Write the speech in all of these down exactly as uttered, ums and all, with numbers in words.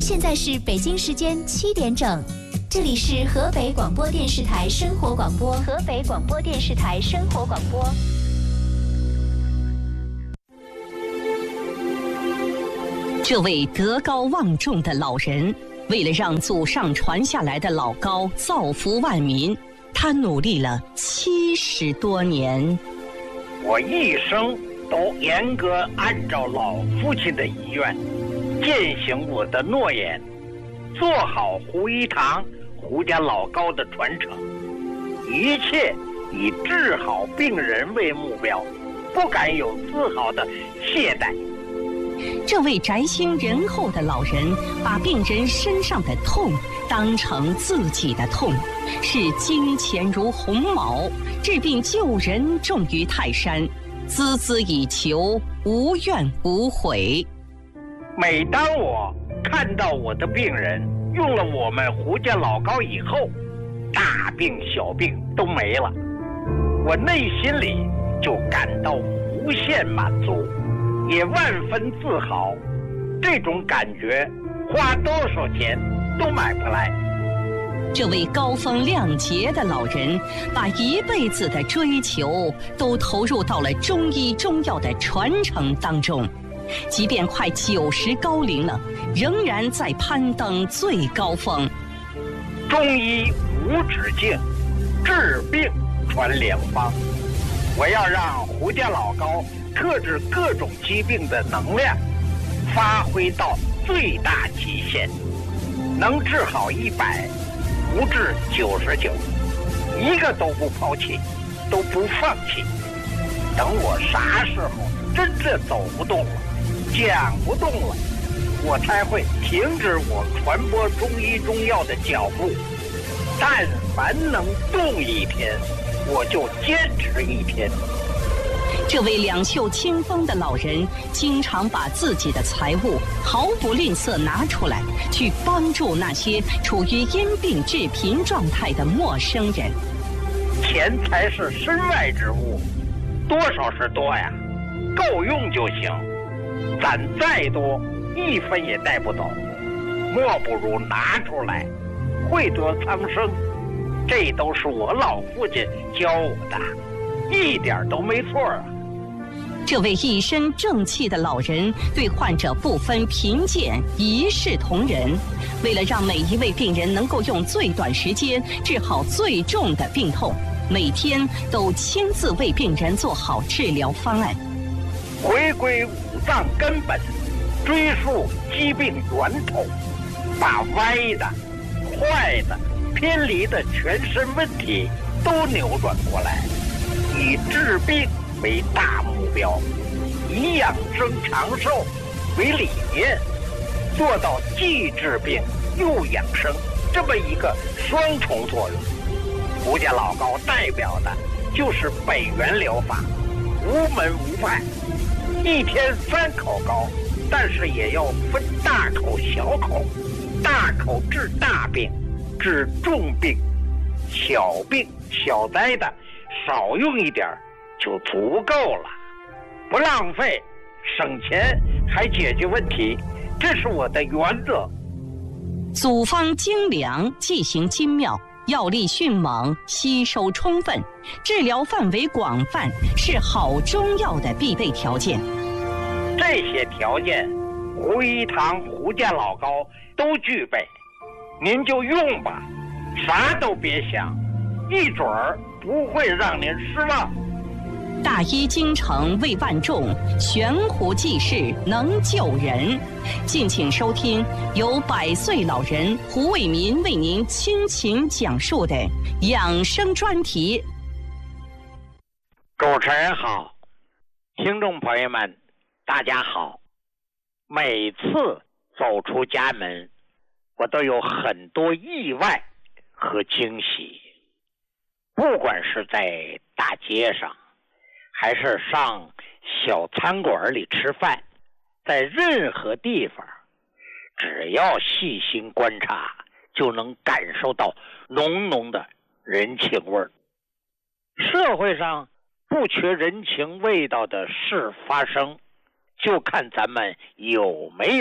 现在是北京时间七点整，这里是河北广播电视台生活广播，河北广播电视台生活广播。 这位德高望重的老人，为了让祖上传下来的老高造福万民，他努力了七十多年。 我一生都严格按照老父亲的遗愿，践行我的诺言，做好胡一堂胡家老高的传承，一切以治好病人为目标，不敢有丝毫的懈怠。 这位宅心仁厚的老人，把病人身上的痛当成自己的痛，视金钱如鸿毛，治病救人重于泰山，孜孜以求，无怨无悔。 每当我看到我的病人用了我们胡家老高以后，大病小病都没了，我内心里就感到无限满足，也万分自豪。这种感觉花多少钱都买不来。 这位高风亮节的老人，把一辈子的追求都投入到了中医中药的传承当中，即便快九十高龄了，仍然在攀登最高峰。 中医无止境，治病传良方。我要让胡家老高克制各种疾病的能量发挥到最大极限，能治好一百，不治九十九，一个都不抛弃，都不放弃。等我啥时候真正走不动了，讲不动了，我才会停止我传播中医中药的脚步。但凡能动一天，我就坚持一天。 这位两袖清风的老人，经常把自己的财物毫不吝啬拿出来，去帮助那些处于因病致贫状态的陌生人。 钱财是身外之物，多少是多呀，够用就行。攒再多，一分也带不走，莫不如拿出来，惠泽苍生。这都是我老父亲教我的，一点都没错啊。 这位一身正气的老人，对患者不分贫贱，一视同仁。为了让每一位病人能够用最短时间治好最重的病痛，每天都亲自为病人做好治疗方案。 回归五脏根本，追溯疾病源头，把歪的、坏的、偏离的全身问题都扭转过来，以治病为大目标，以养生长寿为理念，做到既治病又养生这么一个双重作用。胡家老高代表的就是北元疗法，无门无派，一天三口高，但是也要分大口小口，大口治大病，治重病，小病小灾的少用一点就足够了，不浪费，省钱还解决问题，这是我的原则。 组方精良，剂型精妙，药力迅猛，吸收充分，治疗范围广泛，是好中药的必备条件。 这些条件，胡一堂胡家老高都具备，您就用吧，啥都别想，一准儿不会让您失望。 大医精诚为万众，悬壶济世能救人。敬请收听由百岁老人胡卫民为您倾情讲述的养生专题。 主持人好，听众朋友们大家好。每次走出家门，我都有很多意外和惊喜，不管是在大街上，还是上小餐馆里吃饭，在任何地方，只要细心观察，就能感受到浓浓的人情味儿。社会上不缺人情味道的事发生，就看咱们有没有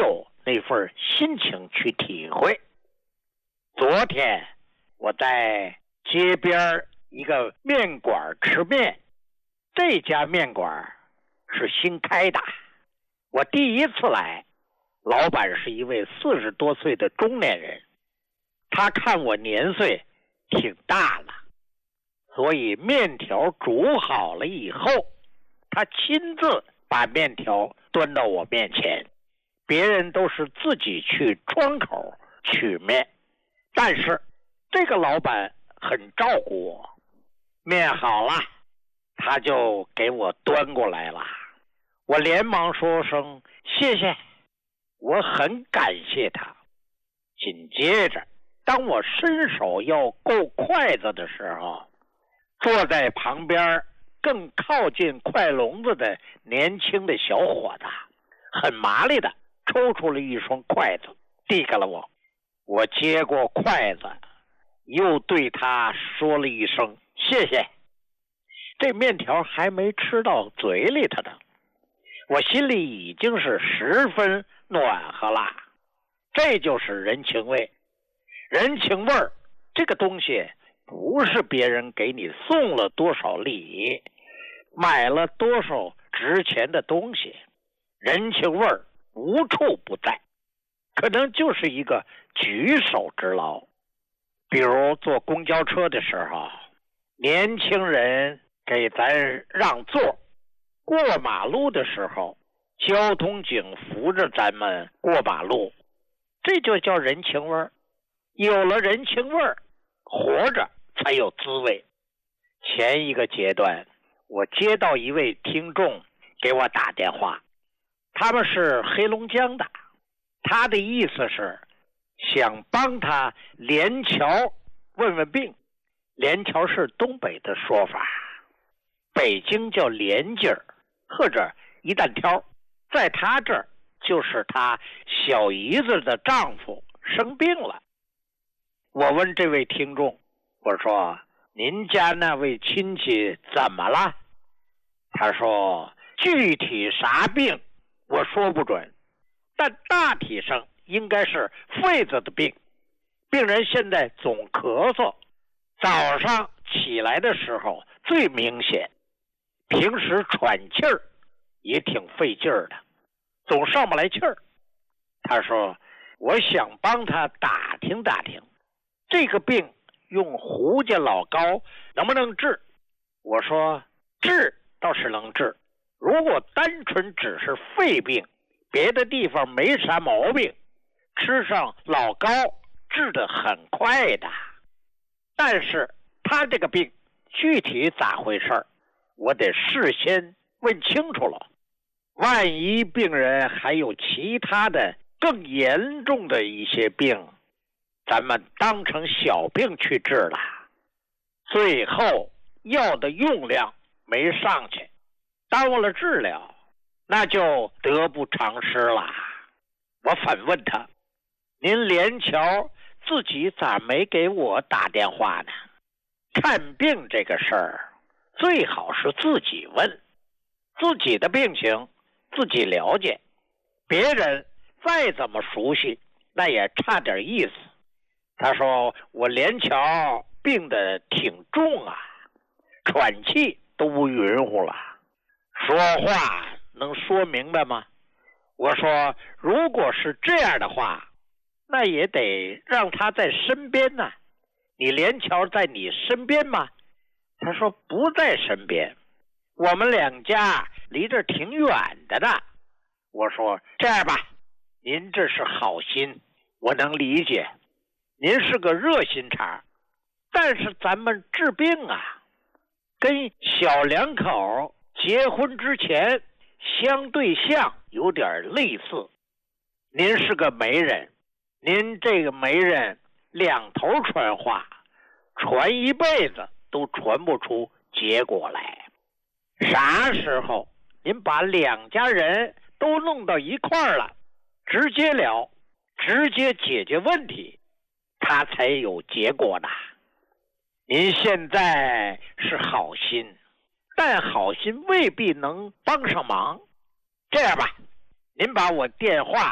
那份心情去体会。昨天我在街边一个面馆吃面，这家面馆是新开的，我第一次来，老板是一位四十多岁的中年人，他看我年岁挺大了，所以面条煮好了以后，他亲自把面条端到我面前，别人都是自己去窗口取面，但是这个老板很照顾我，面好了他就给我端过来了，我连忙说声谢谢，我很感谢他。紧接着当我伸手要够筷子的时候，坐在旁边更靠近筷笼子的年轻的小伙子很麻利的抽出了一双筷子递给了我，我接过筷子又对他说了一声谢谢。这面条还没吃到嘴里头呢，我心里已经是十分暖和了。这就是人情味。人情味儿这个东西不是别人给你送了多少礼，买了多少值钱的东西，人情味儿无处不在，可能就是一个举手之劳。比如坐公交车的时候，年轻人给咱让座，过马路的时候交通警扶着咱们过马路，这就叫人情味儿。有了人情味儿，活着才有滋味。前一个阶段我接到一位听众给我打电话，他们是黑龙江的，他的意思是想帮他连桥问问病。连桥是东北的说法，北京叫连劲儿或者一担挑，在他这儿就是他小姨子的丈夫生病了。我问这位听众，我说您家那位亲戚怎么了？他说具体啥病我说不准，但大体上应该是肺子的病。病人现在总咳嗽，早上起来的时候最明显，平时喘气儿也挺费劲儿的，总上不来气儿。他说我想帮他打听打听，这个病用胡家老膏能不能治？我说治倒是能治，如果单纯只是肺病，别的地方没啥毛病，吃上老膏治得很快的。但是他这个病具体咋回事，我得事先问清楚了，万一病人还有其他的更严重的一些病，咱们当成小病去治了，最后药的用量没上去，耽误了治疗，那就得不偿失了。我反问他，您连桥自己咋没给我打电话呢？看病这个事儿最好是自己问，自己的病情自己了解，别人再怎么熟悉那也差点意思。他说我连桥病得挺重啊，喘气都不匀乎了，说话能说明白吗？我说如果是这样的话，那也得让他在身边呢、啊。你连桥在你身边吗？他说不在身边，我们两家离这挺远的呢。我说这样吧，您这是好心，我能理解，您是个热心肠，但是咱们治病啊，跟小两口结婚之前相对象有点类似。您是个媒人，您这个媒人两头传话，传一辈子都传不出结果来。啥时候您把两家人都弄到一块儿了，直接聊，直接解决问题，他才有结果呢。您现在是好心，但好心未必能帮上忙。这样吧，您把我电话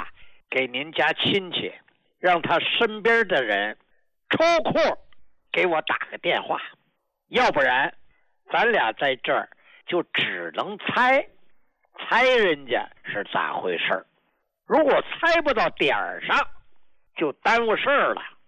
给您家亲戚，让他身边的人抽空给我打个电话，要不然咱俩在这儿就只能猜，猜人家是咋回事。如果猜不到点儿上，就耽误事儿了。